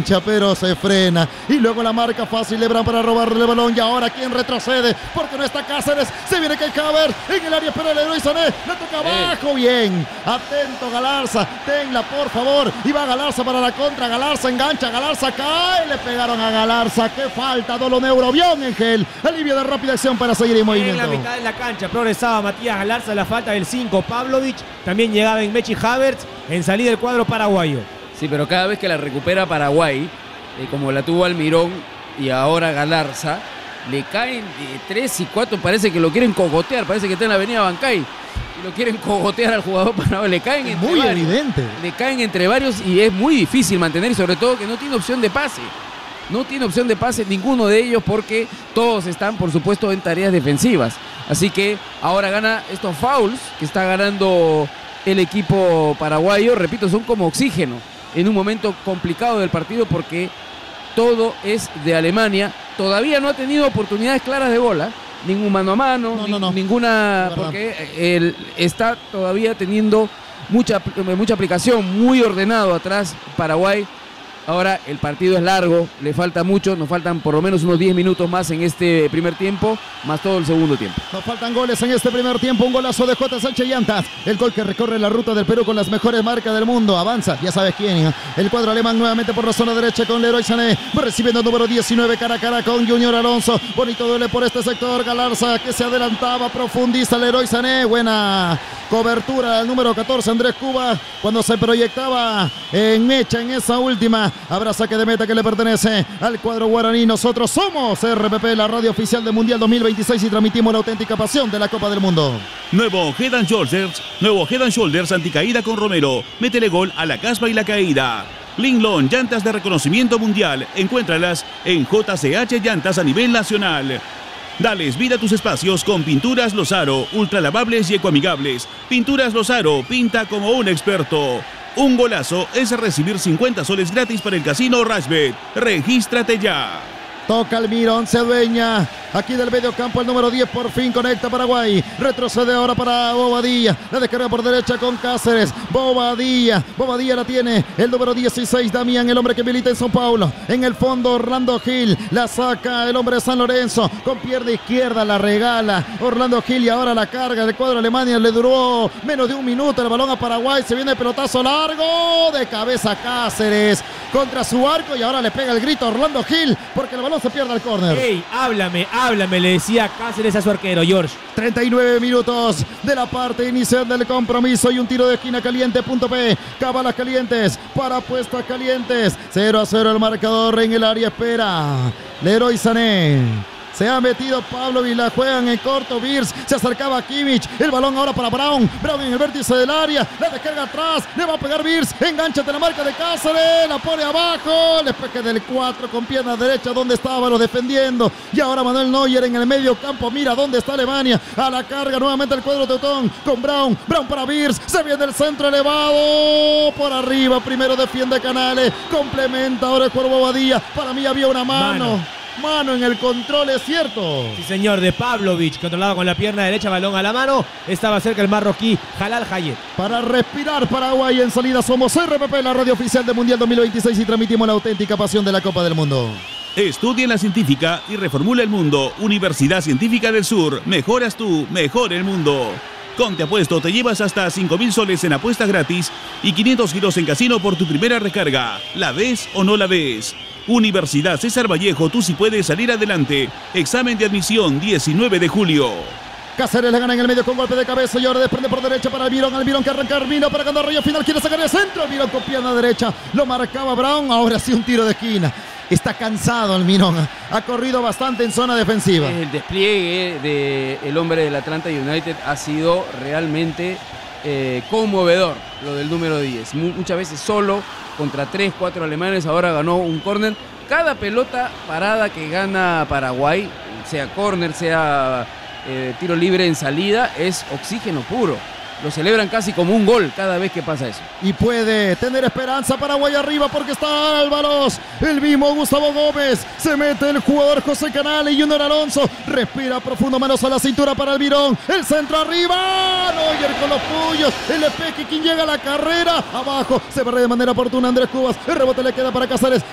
engancha, pero se frena. Y luego la marca fácil Lebrán para robarle el balón. Y ahora ¿quién retrocede? Porque no está Cáceres. Se viene Kai Havertz en el área, pero el Leroy Sané le toca abajo. Bien. Atento Galarza. Tenla, por favor. Y va Galarza para la contra. Galarza engancha. Galarza cae. Le pegaron a Galarza. ¡Qué falta! Dolo Neurobión en gel. Alivio de rápida acción para seguir en movimiento. En la mitad de la cancha progresaba Matías Galarza. La falta del 5 Pavlovic. También llegaba en Mechi Havertz en salida del cuadro paraguayo. Sí, pero cada vez que la recupera Paraguay, como la tuvo Almirón y ahora Galarza, le caen 3 y 4, parece que lo quieren cogotear, parece que está en la avenida Bancay y lo quieren cogotear al jugador paraguayo, le caen entre muy varios, evidente. Le caen entre varios y es muy difícil mantener, y sobre todo que no tiene opción de pase. No tiene opción de pase ninguno de ellos porque todos están, por supuesto, en tareas defensivas. Así que ahora gana estos fouls que está ganando el equipo paraguayo. Repito, son como oxígeno en un momento complicado del partido porque todo es de Alemania. Todavía no ha tenido oportunidades claras de gol, ningún mano a mano, ninguna, porque él está todavía teniendo mucha aplicación, muy ordenado atrás Paraguay. Ahora el partido es largo, le falta mucho, nos faltan por lo menos unos 10 minutos más en este primer tiempo, más todo el segundo tiempo. Nos faltan goles en este primer tiempo, un golazo de J. Sánchez Llantas, el gol que recorre la ruta del Perú con las mejores marcas del mundo, avanza, ya sabes quién, el cuadro alemán nuevamente por la zona derecha con Leroy Sané, recibiendo el número 19 cara a cara con Junior Alonso, bonito duele por este sector, Galarza que se adelantaba, profundiza Leroy Sané, buena cobertura del número 14 Andrés Cuba, cuando se proyectaba en mecha en esa última. Habrá saque de meta que le pertenece al cuadro guaraní. Nosotros somos RPP, la radio oficial del Mundial 2026 y transmitimos la auténtica pasión de la Copa del Mundo. Nuevo Head & Shoulders anticaída con Romero. Métele gol a la caspa y la caída. Linglong, llantas de reconocimiento mundial. Encuéntralas en JCH Llantas a nivel nacional. Dales vida a tus espacios con Pinturas Lozaro, ultralavables y ecoamigables. Pinturas Lozaro, pinta como un experto. Un golazo es recibir 50 soles gratis para el casino Rashbet. Regístrate ya. Toca Almirón, se adueña aquí del medio campo el número 10, por fin conecta Paraguay, retrocede ahora para Bobadilla, la descarga por derecha con Cáceres, Bobadilla la tiene el número 16, Damián, el hombre que milita en São Paulo, en el fondo Orlando Gil, la saca el hombre de San Lorenzo, con pierna izquierda la regala Orlando Gil y ahora la carga del cuadro Alemania, le duró menos de un minuto el balón a Paraguay, se viene el pelotazo largo, de cabeza Cáceres, contra su arco y ahora le pega el grito a Orlando Gil, porque el balón se pierde al córner. ¡Ey, háblame! Le decía Cáceres a su arquero, George. 39 minutos de la parte inicial del compromiso y un tiro de esquina caliente, punto P. Cabalas calientes para apuestas calientes. 0-0 el marcador en el área, espera Leroy Sané. Se ha metido Pablo y la juegan en corto. Virs se acercaba a Kimmich. El balón ahora para Brown. Brown en el vértice del área. La descarga atrás. Le va a pegar Virs. Engánchate la marca de Cáceres. La pone abajo. El despeje del 4 con pierna derecha. Donde estaba lo defendiendo. Y ahora Manuel Neuer en el medio campo. Mira dónde está Alemania. A la carga nuevamente el cuadro teutón con Brown. Brown para Virs. Se viene el centro elevado. Por arriba. Primero defiende Canales. Complementa ahora el cuervo Bobadilla. Para mí había una mano en el control, es cierto. Sí, señor, de Pavlovic, controlado con la pierna derecha, balón a la mano. Estaba cerca el marroquí Jalal Hayet. Para respirar Paraguay en salida, somos RPP, la radio oficial del Mundial 2026 y transmitimos la auténtica pasión de la Copa del Mundo. Estudia en la científica y reformula el mundo. Universidad Científica del Sur. Mejoras tú, mejor el mundo. Con Te Apuesto te llevas hasta 5.000 soles en apuestas gratis y 500 giros en casino por tu primera recarga. ¿La ves o no la ves? Universidad César Vallejo, tú sí puedes salir adelante. Examen de admisión 19 de julio. Cáceres le gana en el medio con golpe de cabeza y ahora desprende por derecha para Almirón que arranca Armino para ganar rayo final, quiere sacar el centro, Almirón con pierna derecha, lo marcaba Brown, ahora sí un tiro de esquina. Está cansado Almirón, ha corrido bastante en zona defensiva. El despliegue del hombre del Atlanta United ha sido realmente conmovedor, lo del número 10. Muchas veces solo contra 3-4 alemanes, ahora ganó un córner. Cada pelota parada que gana Paraguay, sea córner, sea tiro libre en salida, es oxígeno puro. Lo celebran casi como un gol cada vez que pasa eso. Y puede tener esperanza Paraguay arriba porque está Álvaros. El mismo Gustavo Gómez. Se mete el jugador José Canales y Junior Alonso. Respira profundo, manos a la cintura para Almirón. El centro arriba. Neuer con los puños. El despeje, quien llega a la carrera. Abajo se barre de manera oportuna Andrés Cubas. El rebote le queda para Cáceres.